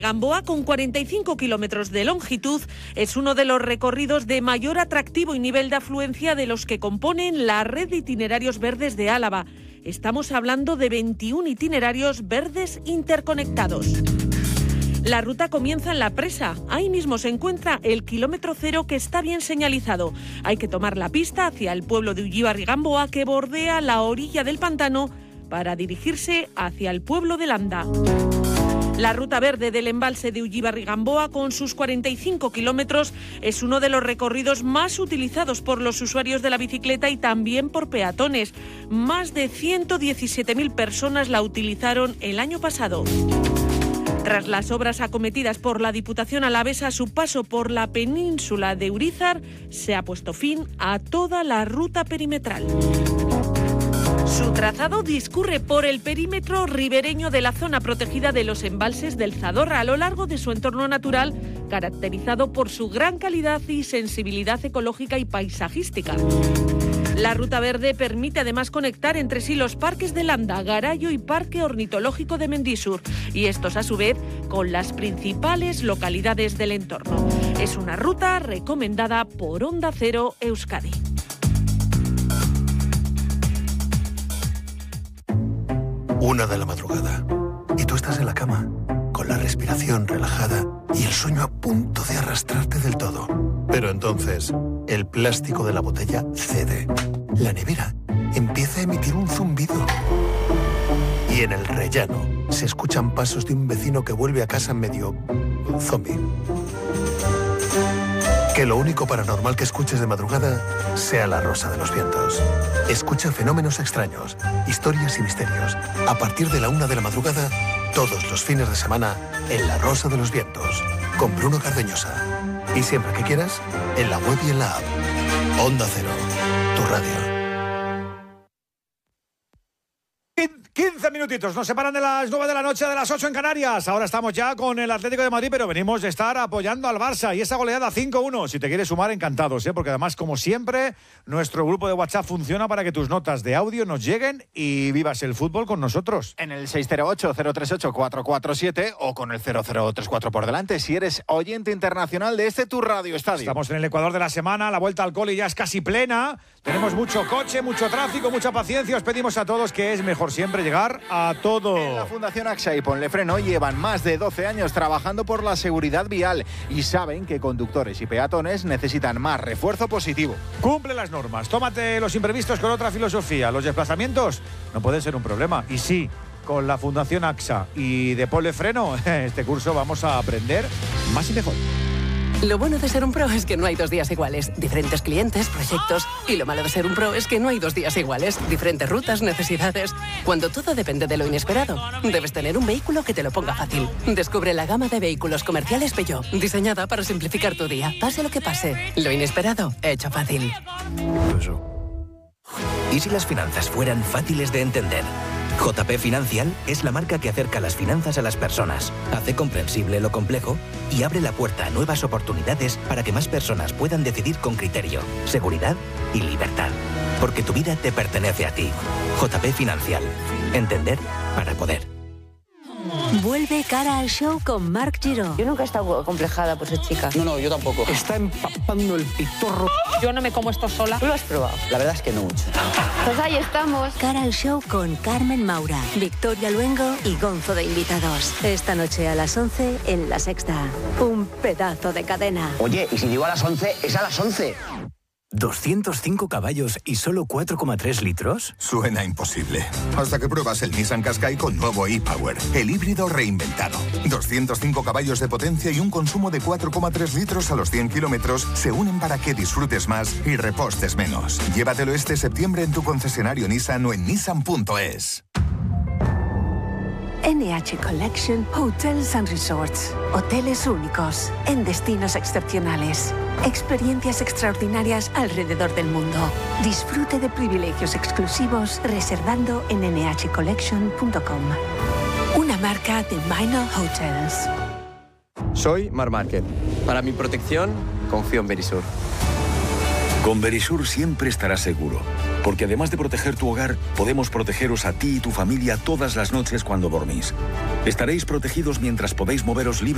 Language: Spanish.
Gamboa, con 45 kilómetros de longitud, es uno de los recorridos de mayor atractivo y nivel de afluencia de los que componen la red de itinerarios verdes de Álava. Estamos hablando de 21 itinerarios verdes interconectados. La ruta comienza en La Presa. Ahí mismo se encuentra el kilómetro cero, que está bien señalizado. Hay que tomar la pista hacia el pueblo de Ullibarri-Gamboa, que bordea la orilla del pantano, para dirigirse hacia el pueblo de Landa. La ruta verde del embalse de Ullibarri-Gamboa, con sus 45 kilómetros, es uno de los recorridos más utilizados por los usuarios de la bicicleta y también por peatones. Más de 117.000 personas la utilizaron el año pasado. Tras las obras acometidas por la Diputación alavesa a su paso por la península de Urizar, se ha puesto fin a toda la ruta perimetral. Su trazado discurre por el perímetro ribereño de la zona protegida de los embalses del Zadorra, a lo largo de su entorno natural, caracterizado por su gran calidad y sensibilidad ecológica y paisajística. La ruta verde permite además conectar entre sí los parques de Landa, Garayo y Parque Ornitológico de Mendisur, y estos a su vez con las principales localidades del entorno. Es una ruta recomendada por Onda Cero Euskadi. 1 de la madrugada y tú estás en la cama, con la respiración relajada y el sueño a punto de arrastrarte del todo. Pero entonces, el plástico de la botella cede. La nevera empieza a emitir un zumbido. Y en el rellano se escuchan pasos de un vecino que vuelve a casa medio zombie. Que lo único paranormal que escuches de madrugada sea la Rosa de los Vientos. Escucha fenómenos extraños, historias y misterios. A partir de la 1 de la madrugada, todos los fines de semana, en La Rosa de los Vientos, con Bruno Cardeñosa. Y siempre que quieras, en la web y en la app. Onda Cero, tu radio. 15 minutitos, nos separan de las 9 de la noche, de las 8 en Canarias. Ahora estamos ya con el Atlético de Madrid, pero venimos de estar apoyando al Barça y esa goleada 5-1. Si te quieres sumar, encantados, porque además, como siempre, nuestro grupo de WhatsApp funciona para que tus notas de audio nos lleguen y vivas el fútbol con nosotros. En el 608-038-447 o con el 0034 por delante, si eres oyente internacional de tu Radio Estadio. Estamos en el Ecuador de la semana, la vuelta al cole ya es casi plena. Tenemos mucho coche, mucho tráfico, mucha paciencia. Os pedimos a todos que es mejor siempre llegar a todo. En la Fundación AXA y Ponle Freno llevan más de 12 años trabajando por la seguridad vial y saben que conductores y peatones necesitan más refuerzo positivo. Cumple las normas, tómate los imprevistos con otra filosofía. Los desplazamientos no pueden ser un problema. Y sí, con la Fundación AXA y de Ponle Freno, este curso vamos a aprender más y mejor. Lo bueno de ser un pro es que no hay 2 días iguales. Diferentes clientes, proyectos. Y lo malo de ser un pro es que no hay 2 días iguales. Diferentes rutas, necesidades. Cuando todo depende de lo inesperado, debes tener un vehículo que te lo ponga fácil. Descubre la gama de vehículos comerciales Peugeot, diseñada para simplificar tu día. Pase lo que pase, lo inesperado, hecho fácil. ¿Y si las finanzas fueran fáciles de entender? JP Financial es la marca que acerca las finanzas a las personas, hace comprensible lo complejo y abre la puerta a nuevas oportunidades para que más personas puedan decidir con criterio, seguridad y libertad. Porque tu vida te pertenece a ti. JP Financial. Entender para poder. Vuelve Cara al Show con Marc Giró. Yo nunca he estado acomplejada por ser chica. No, yo tampoco. Está empapando el pitorro. Yo no me como esto sola. ¿Tú lo has probado? La verdad es que no mucho. Pues ahí estamos. Cara al Show con Carmen Maura, Victoria Luengo y Gonzo de invitados. Esta noche a las 11 en La Sexta. Un pedazo de cadena. Oye, y si digo a las 11, es a las 11. ¿205 caballos y solo 4,3 litros? Suena imposible. Hasta que pruebas el Nissan Qashqai con nuevo e-Power, el híbrido reinventado. 205 caballos de potencia y un consumo de 4,3 litros a los 100 kilómetros se unen para que disfrutes más y repostes menos. Llévatelo este septiembre en tu concesionario Nissan o en nissan.es. NH Collection Hotels and Resorts. Hoteles únicos, en destinos excepcionales. Experiencias extraordinarias alrededor del mundo. Disfrute de privilegios exclusivos reservando en nhcollection.com. Una marca de Minor Hotels. Soy Mar Márquez. Para mi protección, confío en Verisur. Con Verisur siempre estarás seguro, porque además de proteger tu hogar, podemos protegeros a ti y tu familia todas las noches cuando dormís. Estaréis protegidos mientras podéis moveros libremente